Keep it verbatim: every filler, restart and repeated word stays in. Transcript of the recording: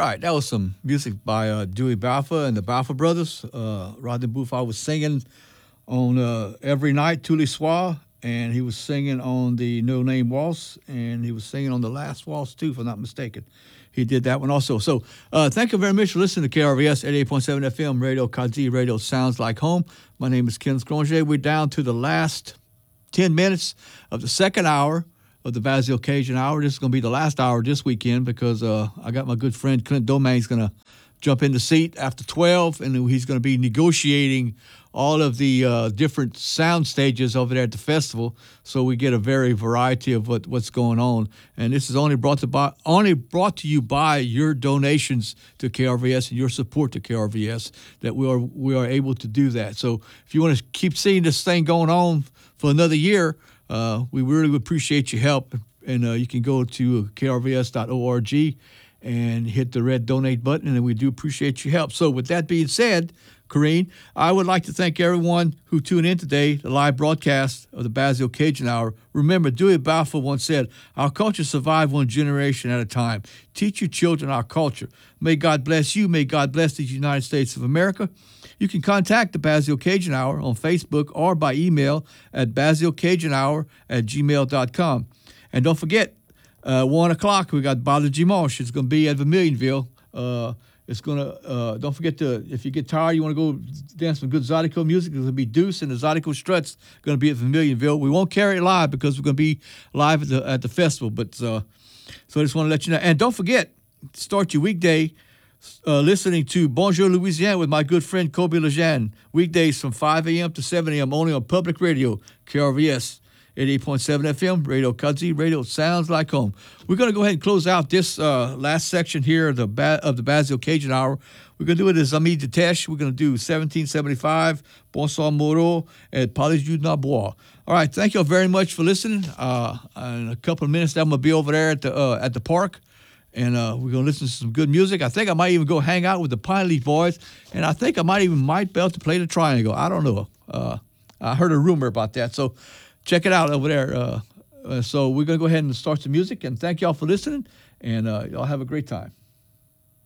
right, that was some music by uh, Dewey Balfour and the Balfour Brothers. Uh, Rodney Buford was singing on uh, Every Night, Tous les Soirs, and he was singing on the No Name Waltz, and he was singing on the Last Waltz, too, if I'm not mistaken. He did that one also. So uh, thank you very much for listening to K R V S eighty-eight point seven F M, Radio Kazi, Radio Sounds Like Home. My name is Ken Scronger. We're down to the last ten minutes of the second hour of the Basile Cajun Hour. This is going to be the last hour this weekend because uh, I got my good friend Clint Domingue is going to jump in the seat after twelve, and he's going to be negotiating all of the uh, different sound stages over there at the festival, so we get a very variety of what, what's going on. And this is only brought to by, only brought to you by your donations to K R V S and your support to K R V S that we are we are able to do that. So if you want to keep seeing this thing going on for another year, uh, we really would appreciate your help. And uh, you can go to k r v s dot org and hit the red donate button, and we do appreciate your help. So with that being said, Corrine, I would like to thank everyone who tuned in today, the live broadcast of the Basile Cajun Hour. Remember, Dewey Balfour once said, our culture survives one generation at a time. Teach your children our culture. May God bless you. May God bless the United States of America. You can contact the Basile Cajun Hour on Facebook or by email at basile cajun hour at gmail dot com. And don't forget, uh, one o'clock, we got Bala Dimanche. It's going to be at Vermilionville. Uh, It's going to, uh, don't forget to, if you get tired, you want to go dance some good Zydeco music, there's going to be Deuce and the Zydeco Struts going to be at Vermilionville. We won't carry it live because we're going to be live at the at the festival. But uh, so I just want to let you know. And don't forget, start your weekday uh, listening to Bonjour Louisiane with my good friend Kobe Lejeune. Weekdays from five a.m. to seven a.m. only on Public Radio, K R V S. eighty-eight point seven F M, Radio Kazi, Radio Sounds Like Home. We're going to go ahead and close out this uh, last section here of the, ba- of the Basile Cajun Hour. We're going to do it as Ami Detesh. We're going to do seventeen seventy-five, Bonsoir Moreau, and Palais du Nabois. All right, thank you all very much for listening. Uh, in a couple of minutes, I'm going to be over there at the uh, at the park, and uh, we're going to listen to some good music. I think I might even go hang out with the Pine Leaf Boys, and I think I might even might be able to play the triangle. I don't know. Uh, I heard a rumor about that, so check it out over there. Uh, uh, so we're going to go ahead and start some music, and thank y'all for listening, and uh, y'all have a great time.